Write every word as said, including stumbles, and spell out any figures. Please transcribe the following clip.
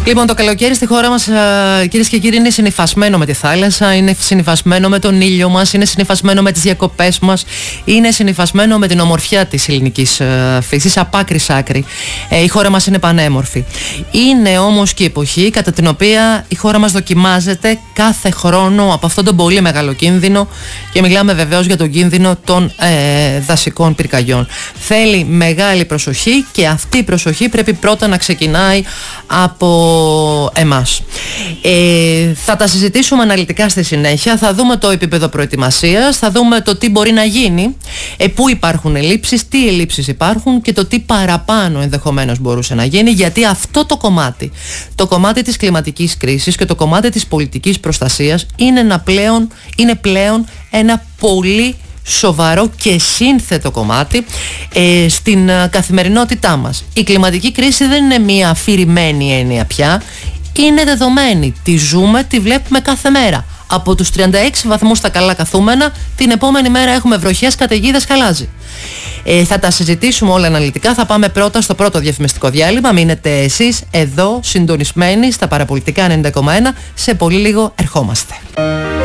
Λοιπόν, το καλοκαίρι στη χώρα μας, κυρίες και κύριοι, είναι συνυφασμένο με τη θάλασσα, είναι συνυφασμένο με τον ήλιο μας, είναι συνυφασμένο με τις διακοπές μας, είναι συνυφασμένο με την ομορφιά της ελληνικής φύσης, από άκρη σ' άκρη. Ε, η χώρα μας είναι πανέμορφη. Είναι όμως και η εποχή κατά την οποία η χώρα μας δοκιμάζεται κάθε χρόνο από αυτόν τον πολύ μεγάλο κίνδυνο, και μιλάμε βεβαίως για τον κίνδυνο των ε, δασικών πυρκαγιών. Θέλει μεγάλη προσοχή, και αυτή η προσοχή πρέπει πρώτα να ξεκινάει από εμάς. Ε, θα τα συζητήσουμε αναλυτικά στη συνέχεια, θα δούμε το επίπεδο προετοιμασίας, θα δούμε το τι μπορεί να γίνει, ε, πού υπάρχουν ελλείψεις, τι ελλείψεις υπάρχουν και το τι παραπάνω ενδεχομένως μπορούσε να γίνει, γιατί αυτό το κομμάτι, το κομμάτι της κλιματικής κρίσης και το κομμάτι της πολιτικής προστασίας είναι, ένα πλέον, είναι πλέον ένα πολύ σοβαρό και σύνθετο κομμάτι ε, στην ε, καθημερινότητά μας. Η κλιματική κρίση δεν είναι μια αφηρημένη έννοια πια, είναι δεδομένη, τη ζούμε, τη βλέπουμε κάθε μέρα. Από τους τριάντα έξι βαθμούς τα καλά καθούμενα, την επόμενη μέρα έχουμε βροχές, καταιγίδες, χαλάζι. Ε, θα τα συζητήσουμε όλα αναλυτικά. Θα πάμε πρώτα στο πρώτο διαφημιστικό διάλειμμα. Μείνετε εσείς εδώ συντονισμένοι στα Παραπολιτικά ενενήντα κόμμα ένα. Σε πολύ λίγο ερχόμαστε.